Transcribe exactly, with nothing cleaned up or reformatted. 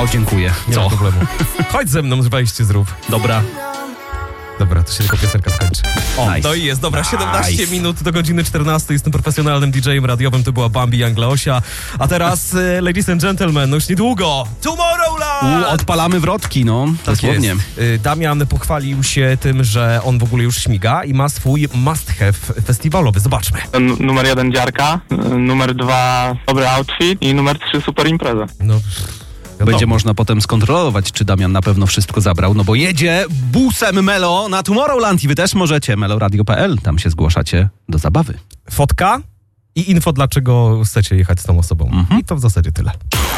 O, dziękuję. Nie Co? ma problemu. Chodź ze mną, wejście zrób. Dobra. Dobra, to się tylko piosenka skończy. O, Nice. no i jest, dobra, siedemnaście Nice. minut do godziny czternastej. Jestem profesjonalnym D J-em radiowym, to była Bambi Young Leosia. A teraz, e, ladies and gentlemen, no już niedługo, Tomorrowland! U, odpalamy wrotki, no. Tak Dosłownie. jest. E, Damian pochwalił się tym, że on w ogóle już śmiga i ma swój must have festiwalowy. Zobaczmy. N- numer jeden dziarka, y, numer dwa dobry outfit i numer trzy super impreza. No, Będzie wiadomo. można potem skontrolować, czy Damian na pewno wszystko zabrał, no bo jedzie busem Melo na Tomorrowland i wy też możecie. meloradio kropka p l, tam się zgłaszacie do zabawy. Fotka i info, dlaczego chcecie jechać z tą osobą. Mhm. I to w zasadzie tyle.